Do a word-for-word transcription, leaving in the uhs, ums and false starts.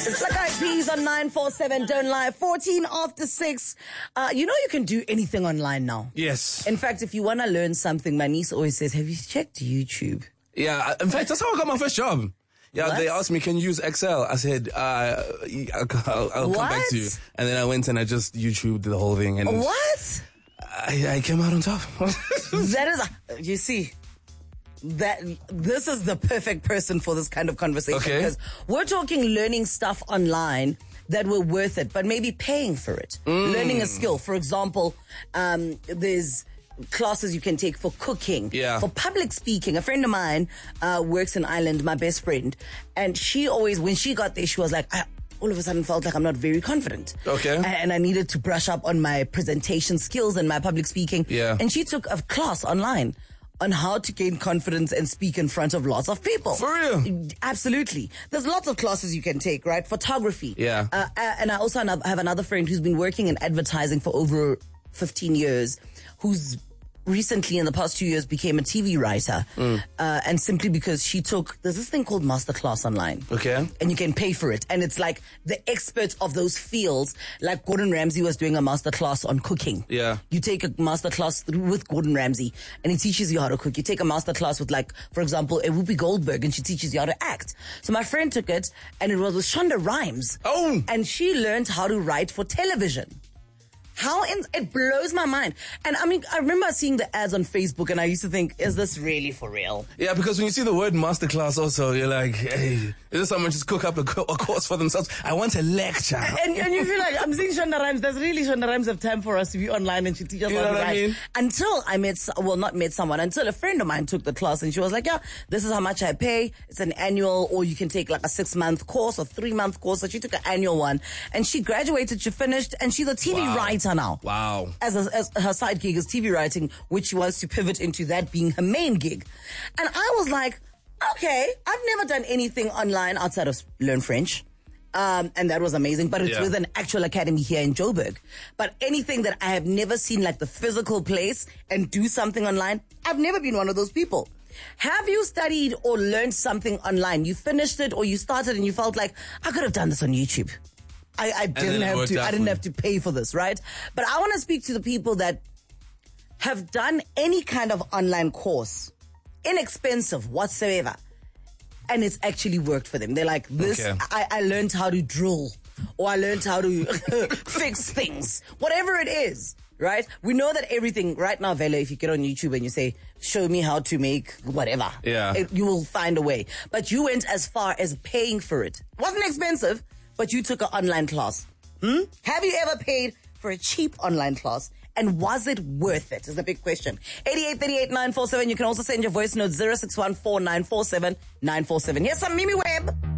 It's Black Eyed Peas on nine four seven, don't lie. fourteen after six. Uh, you know you can do anything online now. Yes. In fact, if you want to learn something, my niece always says, have you checked YouTube? Yeah, in fact, that's how I got my first job. Yeah, What? they asked me, can you use Excel? I said, uh, I'll, I'll come back to you. And then I went and I just YouTubed the whole thing. And What? I, I came out on top. That is, a, you see, that this is the perfect person for this kind of conversation. Okay. Because we're talking learning stuff online that were worth it, but maybe paying for it. Mm. Learning a skill. For example, um, there's classes you can take for cooking, yeah. for public speaking. A friend of mine uh, works in Ireland, my best friend, and she always, when she got there, she was like, I all of a sudden felt like I'm not very confident. Okay. And I needed to brush up on my presentation skills and my public speaking. Yeah. And she took a class online on how to gain confidence and speak in front of lots of people. For real? Absolutely. There's lots of classes you can take, right? Photography. Yeah. Uh, and I also have another friend who's been working in advertising for over fifteen years, who's recently in the past two years became a T V writer. Mm. Uh, and simply because she took, there's this thing called Masterclass online. Okay. And you can pay for it. And it's like the experts of those fields, like Gordon Ramsay was doing a masterclass on cooking. Yeah. You take a masterclass with Gordon Ramsay and he teaches you how to cook. You take a masterclass with, like, for example, a Whoopi Goldberg and she teaches you how to act. So my friend took it and it was with Shonda Rhimes. Oh. And she learned how to write for television. How in, it blows my mind. And I mean, I remember seeing the ads on Facebook and I used to think, is this really for real? Yeah, because when you see the word masterclass also, you're like, hey, is this someone just cook up a, co- a course for themselves? I want a lecture. And, and you feel like, I'm seeing Shonda Rhimes. Does really Shonda Rhimes have time for us to be online and she teaches us You how know to what I write? mean? Until I met, well, not met someone, until a friend of mine took the class and she was like, yeah, this is how much I pay. It's an annual, or you can take like a six month course or three month course. So she took an annual one and she graduated, she finished, and she's a T V Wow. writer now. Wow. As, a, as her side gig is T V writing, which she wants to pivot into that being her main gig. And I was like, okay, I've never done anything online outside of Learn French. Um, and that was amazing, but it's Yeah. with an actual academy here in Joburg. But anything that I have never seen, like the physical place and do something online, I've never been one of those people. Have you studied or learned something online? You finished it or you started and you felt like, I could have done this on YouTube. I, I didn't have to, I didn't have to pay for this, right? But I want to speak to the people that have done any kind of online course, inexpensive whatsoever, and it's actually worked for them. They're like, this, Okay. I, I learned how to drill, or I learned how to fix things, whatever it is, right? We know that everything, right now, Vela, if you get on YouTube and you say, show me how to make whatever, Yeah. it, you will find a way. But you went as far as paying for it. It wasn't expensive, but you took an online class. Hmm? Have you ever paid for a cheap online class? And was it worth it? Is the big question. eighty-eight thirty-eight nine four seven. You can also send your voice note zero six one four nine four seven nine four seven. Here's some Mimi Webb.